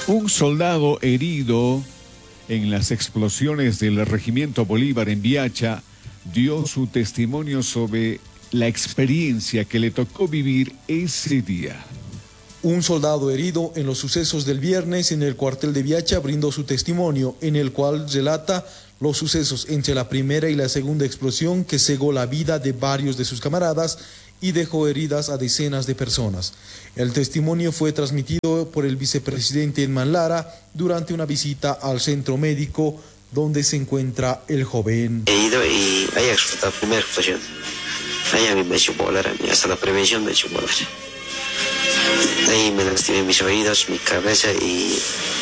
Un soldado herido en las explosiones del Regimiento Bolívar en Viacha dio su testimonio sobre la experiencia que le tocó vivir ese día. Un soldado herido en los sucesos del viernes en el cuartel de Viacha brindó su testimonio, en el cual relata los sucesos entre la primera y la segunda explosión que cegó la vida de varios de sus camaradas y dejó heridas a decenas de personas. El testimonio fue transmitido por el vicepresidente Edman Lara durante una visita al centro médico donde se encuentra el joven. He ido y ahí explotado la primera explosión. Ahí a mí me echó volar, hasta la prevención me echó volar. Ahí me lastimé mis oídos, mi cabeza y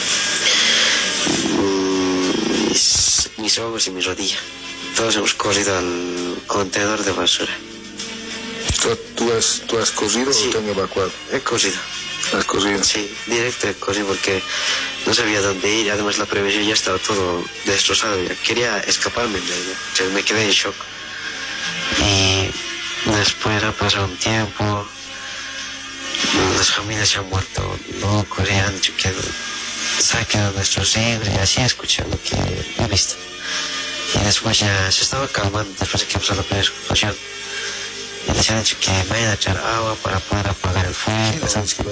mis ojos y mi rodilla. Todos hemos corrido al contenedor de basura. ¿Tú has corrido sí, o te han evacuado? He corrido. ¿Has corrido? Sí, directo he corrido porque no sabía dónde ir. Además la prevención ya estaba todo destrozado. Ya quería escaparme de ella. O sea, me quedé en shock. Y después ha pasado un tiempo. Las familias se han vuelto locos y han dicho que saquen a nuestros hijos y así escuché lo que he visto. Y después ya se estaba calmando después de que pasó la primera explosión. Y les han dicho que vayan a echar agua para poder apagar el fuego.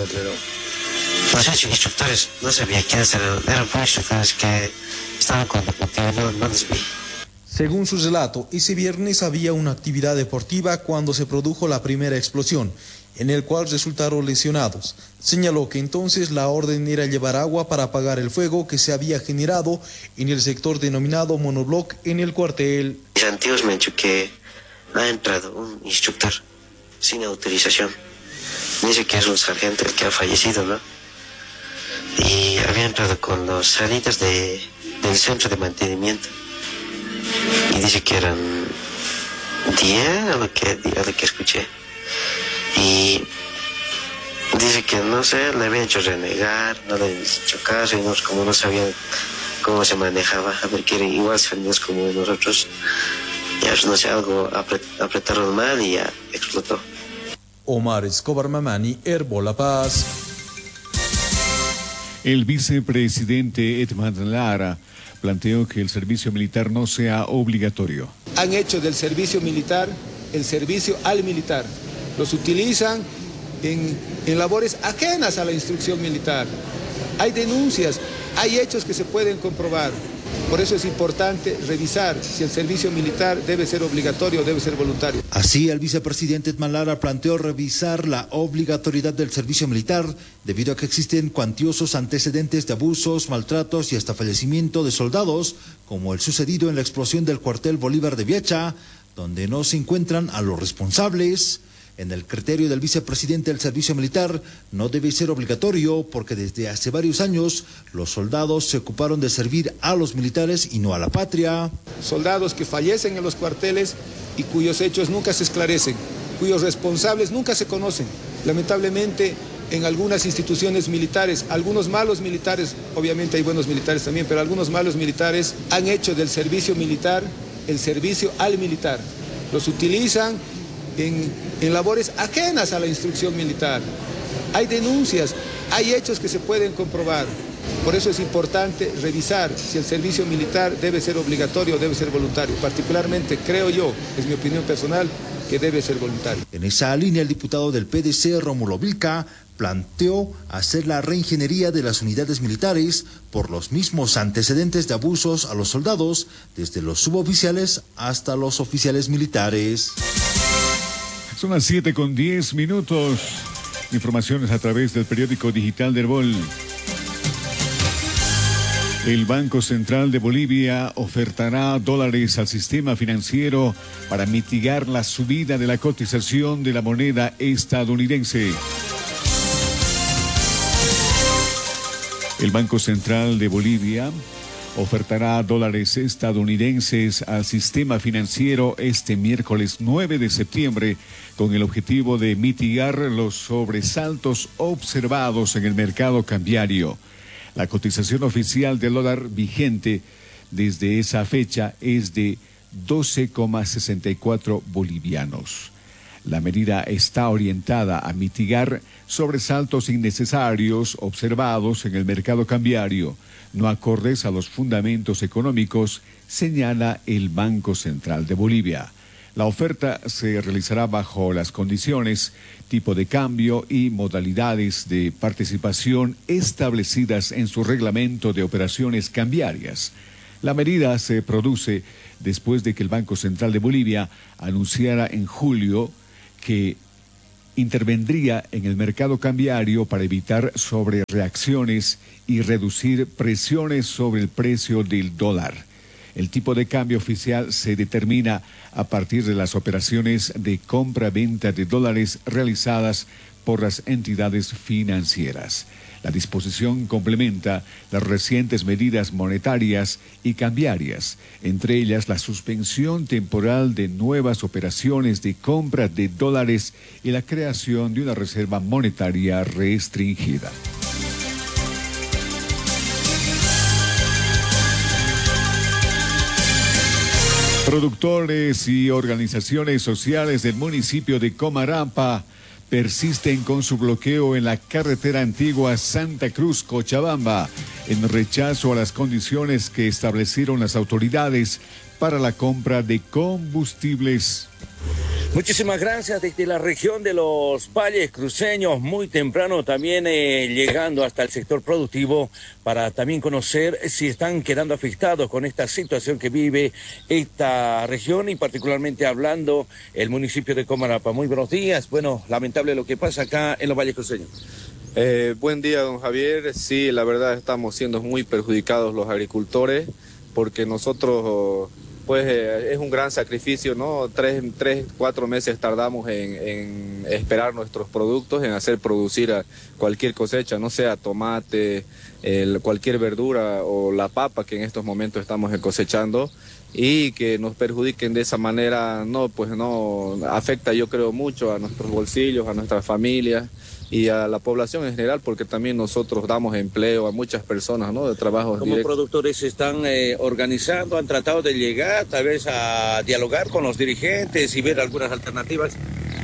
Los instructores, no sabía quiénes eran instructores que estaban con el motivo, no les vi. Según su relato, ese viernes había una actividad deportiva cuando se produjo la primera explosión, en el cual resultaron lesionados. Señaló que entonces la orden era llevar agua para apagar el fuego que se había generado en el sector denominado monobloc en el cuartel. Mis antiguos me han dicho que ha entrado un instructor sin autorización. Dice que es un sargento el que ha fallecido, ¿no? Y había entrado con los salitas del centro de mantenimiento. Y dice que eran 10 a lo que escuché. Y dice que no sé, le habían hecho renegar, no le habían hecho caso, y como no sabían cómo se manejaba, a ver que eran igual salidos como nosotros, ya no sé, algo apretaron mal y ya explotó. Omar Escobar Mamani, Herbo La Paz. El vicepresidente Edman Lara planteó que el servicio militar no sea obligatorio. Han hecho del servicio militar el servicio al militar. Los utilizan en labores ajenas a la instrucción militar. Hay denuncias, hay hechos que se pueden comprobar. Por eso es importante revisar si el servicio militar debe ser obligatorio o debe ser voluntario. Así, el vicepresidente Edman Lara planteó revisar la obligatoriedad del servicio militar debido a que existen cuantiosos antecedentes de abusos, maltratos y hasta fallecimiento de soldados, como el sucedido en la explosión del cuartel Bolívar de Viacha, donde no se encuentran a los responsables. En el criterio del vicepresidente, el servicio militar no debe ser obligatorio porque desde hace varios años los soldados se ocuparon de servir a los militares y no a la patria. Soldados que fallecen en los cuarteles y cuyos hechos nunca se esclarecen, cuyos responsables nunca se conocen. Lamentablemente, en algunas instituciones militares, algunos malos militares, obviamente hay buenos militares también, pero algunos malos militares han hecho del servicio militar el servicio al militar. Los utilizan en labores ajenas a la instrucción militar. Hay denuncias, hay hechos que se pueden comprobar. Por eso es importante revisar si el servicio militar debe ser obligatorio o debe ser voluntario. Particularmente, creo yo, es mi opinión personal, que debe ser voluntario. En esa línea, el diputado del PDC, Rómulo Vilca, planteó hacer la reingeniería de las unidades militares por los mismos antecedentes de abusos a los soldados, desde los suboficiales hasta los oficiales militares. Son las 7:10. Informaciones a través del periódico digital de Herbol. El Banco Central de Bolivia ofertará dólares al sistema financiero para mitigar la subida de la cotización de la moneda estadounidense. El Banco Central de Bolivia ofertará dólares estadounidenses al sistema financiero este miércoles 9 de septiembre con el objetivo de mitigar los sobresaltos observados en el mercado cambiario. La cotización oficial del dólar vigente desde esa fecha es de 12,64 bolivianos. La medida está orientada a mitigar sobresaltos innecesarios observados en el mercado cambiario, no acordes a los fundamentos económicos, señala el Banco Central de Bolivia. La oferta se realizará bajo las condiciones, tipo de cambio y modalidades de participación establecidas en su reglamento de operaciones cambiarias. La medida se produce después de que el Banco Central de Bolivia anunciara en julio que intervendría en el mercado cambiario para evitar sobrereacciones y reducir presiones sobre el precio del dólar. El tipo de cambio oficial se determina a partir de las operaciones de compra-venta de dólares realizadas por las entidades financieras. La disposición complementa las recientes medidas monetarias y cambiarias, entre ellas la suspensión temporal de nuevas operaciones de compra de dólares y la creación de una reserva monetaria restringida. Productores y organizaciones sociales del municipio de Comarapa persisten con su bloqueo en la carretera antigua Santa Cruz-Cochabamba, en rechazo a las condiciones que establecieron las autoridades para la compra de combustibles. Muchísimas gracias. Desde la región de los Valles Cruceños, muy temprano también llegando hasta el sector productivo para también conocer si están quedando afectados con esta situación que vive esta región y particularmente hablando el municipio de Comarapa. Muy buenos días. Bueno, lamentable lo que pasa acá en los Valles Cruceños. Buen día, don Javier. Sí, la verdad estamos siendo muy perjudicados los agricultores porque nosotros... Pues es un gran sacrificio, ¿no? 4 meses tardamos en esperar nuestros productos, en hacer producir cualquier cosecha, no sea tomate, cualquier verdura o la papa que en estos momentos estamos cosechando, y que nos perjudiquen de esa manera, pues no afecta, yo creo, mucho a nuestros bolsillos, a nuestras familias y a la población en general, porque también nosotros damos empleo a muchas personas, ¿no? De trabajos ¿Cómo directos. Productores se están organizando, han tratado de llegar tal vez a dialogar con los dirigentes y ver algunas alternativas?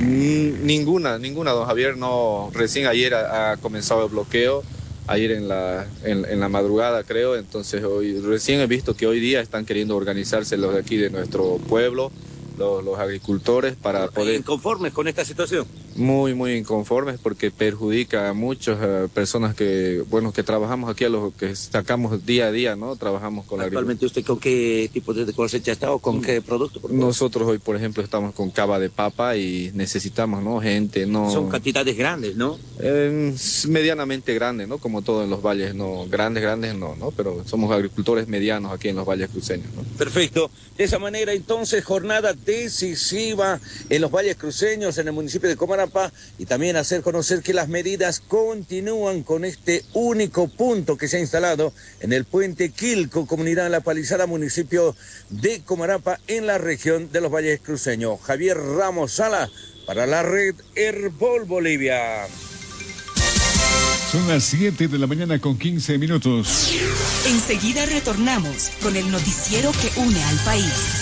Ninguna, don Javier. No, recién ayer ha comenzado el bloqueo, ayer en la madrugada, creo. Entonces recién he visto que hoy día están queriendo organizarse los de aquí de nuestro pueblo, los agricultores, para poder... ¿Inconformes con esta situación? Muy, muy inconformes, porque perjudica a muchas personas que trabajamos aquí, a los que sacamos día a día, ¿no? Trabajamos con la agricultura. ¿Actualmente usted con qué tipo de cosecha está o con qué producto? Nosotros hoy, por ejemplo, estamos con cava de papa y necesitamos, ¿no? Gente, ¿no? Son cantidades grandes, ¿no? Medianamente grandes, ¿no? Como todo en los valles, ¿no? Grandes no, ¿no? Pero somos agricultores medianos aquí en los valles cruceños, ¿no? Perfecto. De esa manera, entonces, jornada decisiva en los valles cruceños, en el municipio de Comarapa, y también hacer conocer que las medidas continúan con este único punto que se ha instalado en el puente Quilco, comunidad La Palizada, municipio de Comarapa, en la región de los valles cruceños. Javier Ramos Sala para la red Herbol Bolivia. Son las 7 de la mañana con 15 minutos. Enseguida retornamos con el noticiero que une al país.